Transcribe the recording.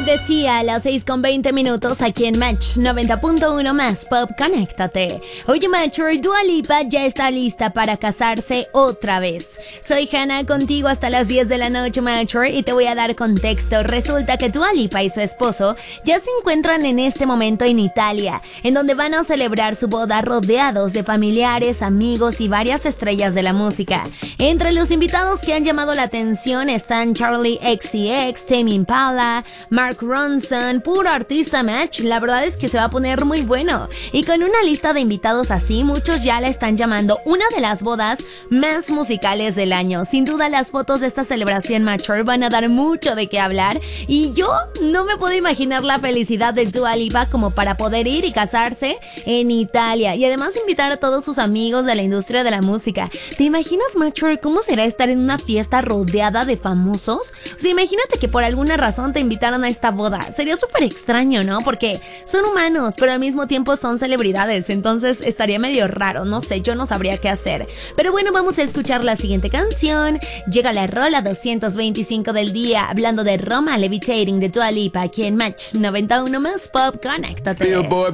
decía, a las 6:20 aquí en Match 90.1 más Pop, conéctate. Oye, Matcher, Dua Lipa ya está lista para casarse otra vez. Soy Hannah, contigo hasta las 10 de la noche, Matcher, y te voy a dar contexto. Resulta que Dua Lipa y su esposo ya se encuentran en este momento en Italia, en donde van a celebrar su boda rodeados de familiares, amigos y varias estrellas de la música. Entre los invitados que han llamado la atención están Charlie XCX, Tame Impala, Mark Ronson, puro artista, Match. La verdad es que se va a poner muy bueno. Y con una lista de invitados así, muchos ya la están llamando una de las bodas más musicales del año. Sin duda las fotos de esta celebración, Matcher, van a dar mucho de qué hablar. Y yo no me puedo imaginar la felicidad de Dua Lipa como para poder ir y casarse en Italia. Y además invitar a todos sus amigos de la industria de la música. ¿Te imaginas, Matcher, cómo será estar en una fiesta rodeada de famosos? O sea, imagínate que por alguna razón te invitaron a esta boda. Sería súper extraño, ¿no? Porque son humanos, pero al mismo tiempo son celebridades. Entonces estaría medio raro, no sé, yo no sabría qué hacer. Pero bueno, vamos a escuchar la siguiente canción. Llega la rola 225 del día, hablando de Roma, Levitating de Dua Lipa, aquí en Match 91 más Pop, conéctate. Billboard